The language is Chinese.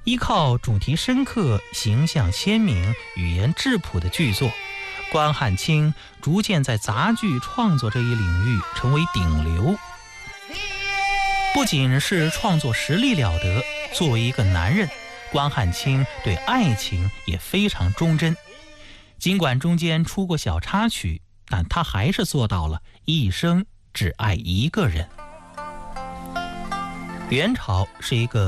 依靠主题深刻、形象鲜明、语言质朴的剧作，关汉卿逐渐在杂剧创作这一领域成为顶流。不仅是创作实力了得，作为一个男人，关汉卿对爱情也非常忠贞。尽管中间出过小插曲，但他还是做到了一生只爱一个人。元朝是一个